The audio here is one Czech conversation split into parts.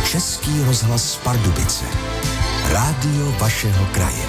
Český rozhlas Pardubice. Rádio vašeho kraje.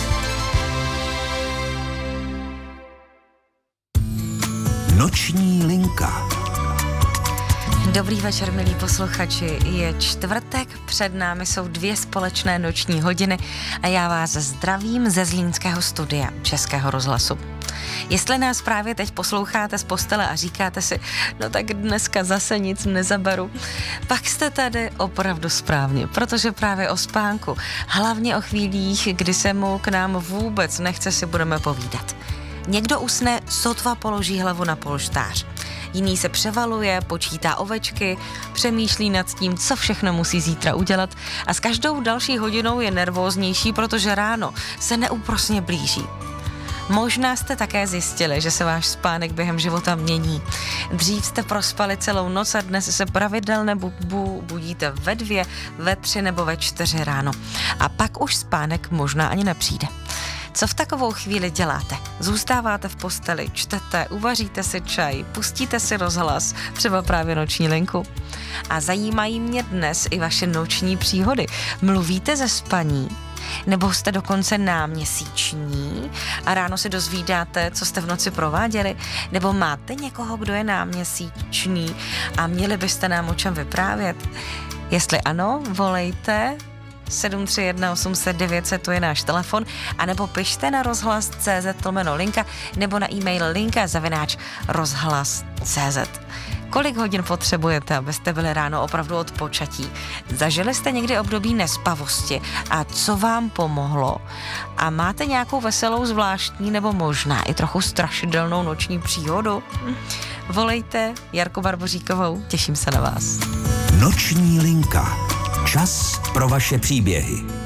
Noční linka. Dobrý večer, milí posluchači. Je čtvrtek, před námi jsou 2 společné noční hodiny a já vás zdravím ze zlínského studia Českého rozhlasu. Jestli nás právě teď posloucháte z postele a říkáte si, no tak dneska zase nic nezaberu, pak jste tady opravdu správně, protože právě o spánku, hlavně o chvílích, kdy se mu k nám vůbec nechce, si budeme povídat. Někdo usne, sotva položí hlavu na polštář. Jiný se převaluje, počítá ovečky, přemýšlí nad tím, co všechno musí zítra udělat a s každou další hodinou je nervóznější, protože ráno se neúprosně blíží. Možná jste také zjistili, že se váš spánek během života mění. Dřív jste prospali celou noc a dnes se pravidelně budíte ve 2, ve 3 nebo ve 4 ráno. A pak už spánek možná ani nepřijde. Co v takovou chvíli děláte? Zůstáváte v posteli, čtete, uvaříte si čaj, pustíte si rozhlas, třeba právě noční linku. A zajímají mě dnes i vaše noční příhody. Mluvíte ze spaní? Nebo jste dokonce náměsíční a ráno se dozvídáte, co jste v noci prováděli? Nebo máte někoho, kdo je náměsíční a měli byste nám o čem vyprávět? Jestli ano, volejte 731 800 900, to je náš telefon, anebo pište na rozhlas.cz/linka nebo na e-mail linka@rozhlas.cz. Kolik hodin potřebujete, abyste byli ráno opravdu odpočatí? Zažili jste někdy období nespavosti a co vám pomohlo? A máte nějakou veselou, zvláštní nebo možná i trochu strašidelnou noční příhodu? Volejte Jarku Barboříkovou, těším se na vás. Noční linka. Čas pro vaše příběhy.